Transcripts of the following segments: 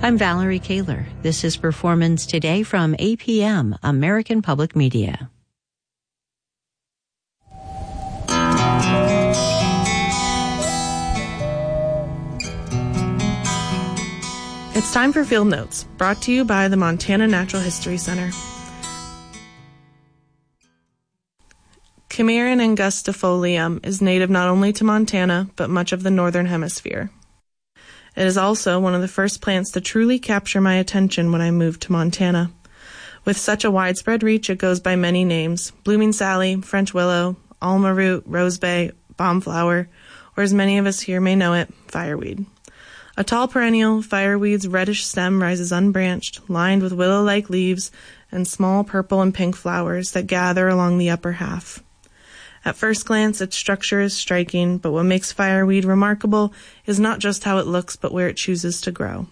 I'm Valerie Kaler. This is Performance Today from APM, American Public Media. It's time for Field Notes, brought to you by the Montana Natural History Center. Chimerin angustifolium is native not only to Montana, but much of the northern hemisphere. It is also one of the first plants to truly capture my attention when I moved to Montana. With such a widespread reach, it goes by many names: Blooming Sally, French Willow, Alma Root, Rosebay, Bombflower, or as many of us here may know it, fireweed. A tall perennial, fireweed's reddish stem rises unbranched, lined with willow-like leaves and small purple and pink flowers that gather along the upper half. At first glance, its structure is striking, but what makes fireweed remarkable is not just how it looks, but where it chooses to grow.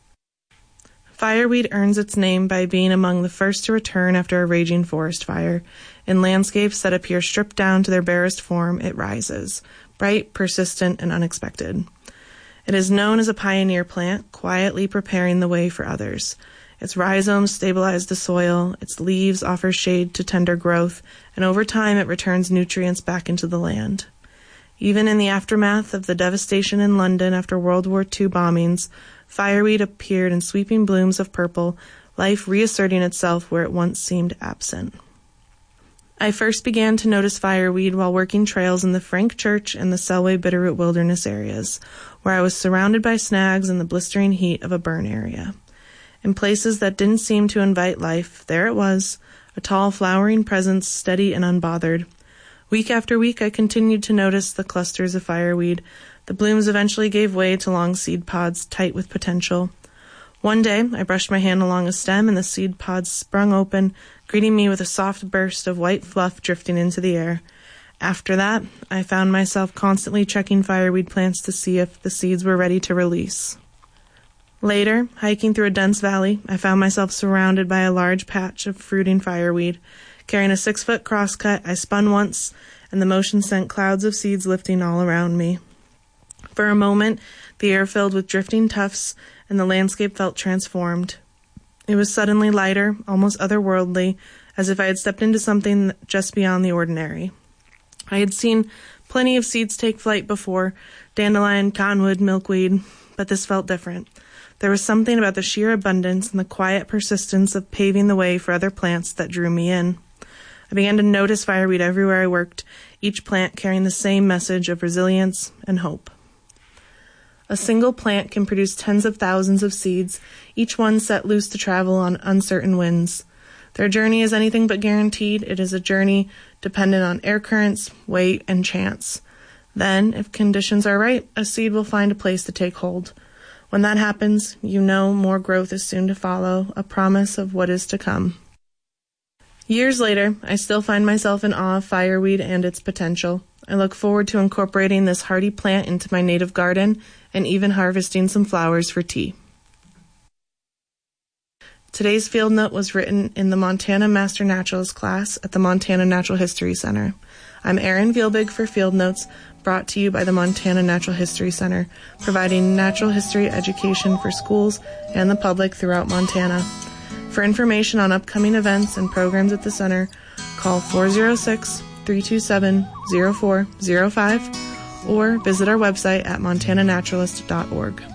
Fireweed earns its name by being among the first to return after a raging forest fire. In landscapes that appear stripped down to their barest form, it rises, bright, persistent, and unexpected. It is known as a pioneer plant, quietly preparing the way for others. Its rhizomes stabilize the soil, its leaves offer shade to tender growth, and over time it returns nutrients back into the land. Even in the aftermath of the devastation in London after World War II bombings, fireweed appeared in sweeping blooms of purple, life reasserting itself where it once seemed absent. I first began to notice fireweed while working trails in the Frank Church and the Selway Bitterroot Wilderness areas, where I was surrounded by snags in the blistering heat of a burn area. In places that didn't seem to invite life, there it was, a tall flowering presence, steady and unbothered. Week after week, I continued to notice the clusters of fireweed. The blooms eventually gave way to long seed pods, tight with potential. One day, I brushed my hand along a stem and the seed pods sprung open, greeting me with a soft burst of white fluff drifting into the air. After that, I found myself constantly checking fireweed plants to see if the seeds were ready to release. Later, hiking through a dense valley, I found myself surrounded by a large patch of fruiting fireweed. Carrying a 6-foot crosscut, I spun once, and the motion sent clouds of seeds lifting all around me. For a moment, the air filled with drifting tufts, and the landscape felt transformed. It was suddenly lighter, almost otherworldly, as if I had stepped into something just beyond the ordinary. I had seen plenty of seeds take flight before, dandelion, cottonwood, milkweed, but this felt different. There was something about the sheer abundance and the quiet persistence of paving the way for other plants that drew me in. I began to notice fireweed everywhere I worked, each plant carrying the same message of resilience and hope. A single plant can produce tens of thousands of seeds, each one set loose to travel on uncertain winds. Their journey is anything but guaranteed. It is a journey dependent on air currents, weight, and chance. Then, if conditions are right, a seed will find a place to take hold. When that happens, you know more growth is soon to follow, a promise of what is to come. Years later, I still find myself in awe of fireweed and its potential. I look forward to incorporating this hardy plant into my native garden and even harvesting some flowers for tea. Today's field note was written in the Montana Master Naturalist class at the Montana Natural History Center. I'm Erin Vielbig for Field Notes, brought to you by the Montana Natural History Center, providing natural history education for schools and the public throughout Montana. For information on upcoming events and programs at the center, call 406-327-0405 or visit our website at montananaturalist.org.